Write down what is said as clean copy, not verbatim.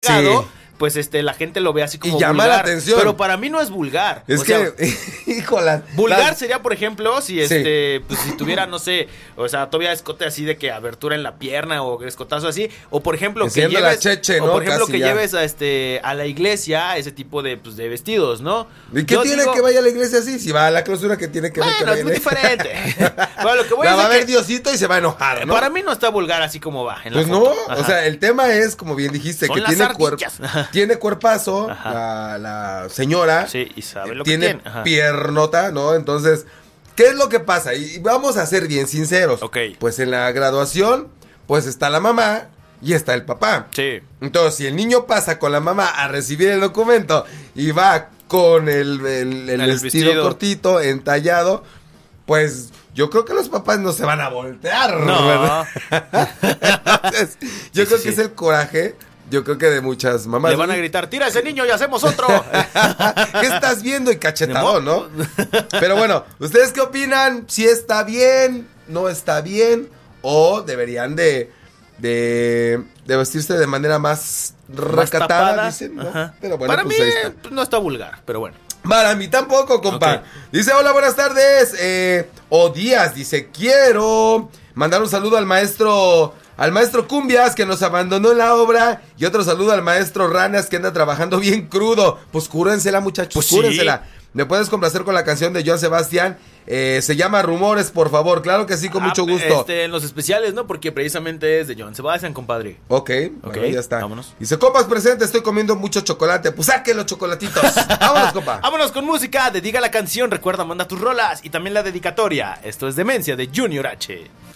Sí. Pues la gente lo ve así como y llama vulgar, la atención. pero para mí no es vulgar. Es que, híjola. Vulgar sería, por ejemplo, si pues si tuviera, no sé, o sea, todavía escote así de que abertura en la pierna o escotazo así, o por ejemplo que Enciendo lleves, la cheche, ¿no? o por ejemplo Casi que ya. lleves a la iglesia ese tipo de vestidos, ¿no? ¿Y qué Yo tiene digo, que vaya a la iglesia así? Si va a la clausura, ¿qué tiene que ver que bueno, vaya es muy a la- diferente. Bueno, lo que voy La a va a decir ver Diosito y se va a enojar, ¿no? para mí no está vulgar así como va en la Pues no, foto. o Ajá. sea, el tema es, como bien dijiste, Son que las tiene ardillas. tiene cuerpazo, Ajá. la señora, Sí, y sabe lo que tiene tiene. Ajá. piernota, ¿no? Entonces, ¿qué es lo que pasa? Y vamos a ser bien sinceros. Ok. Pues en la graduación, pues está la mamá y está el papá. Sí. Entonces, si el niño pasa con la mamá a recibir el documento y va con el vestido cortito, entallado, pues yo creo que los papás no se van a voltear, No. ¿verdad? Entonces, yo Sí, creo sí, que sí. es el coraje, yo creo que de muchas mamás. Le van a gritar, tira a ese niño y hacemos otro. ¿Qué estás viendo? Y cachetado, Ni ¿no? modo. Pero bueno, ¿ustedes qué opinan? ¿Si está bien? ¿No está bien? ¿O deberían de vestirse de manera más recatada, tapada. dicen, ¿no? Ajá. Pero bueno, para pues mí ahí está. pues, no está vulgar, pero bueno. Para mí tampoco, compa. Ok. Dice, hola, buenas tardes. Díaz, dice, quiero mandar un saludo al maestro Cumbias, que nos abandonó en la obra. Y otro saludo al maestro Ranas, que anda trabajando bien crudo. Pues cúrensela, muchachos, Pues sí. cúrensela. ¿Me puedes complacer con la canción de Joan Sebastián? Se llama Rumores, por favor. Claro que sí, con mucho gusto. En los especiales, ¿no? Porque precisamente es de Joan Sebastián, compadre. Ok, bueno, ya está. Vámonos. Dice, compas presente, estoy comiendo mucho chocolate. Pues saquen los chocolatitos. Vámonos, compa. Vámonos con música, dedica la canción, recuerda, manda tus rolas y también la dedicatoria. Esto es Demencia de Junior H.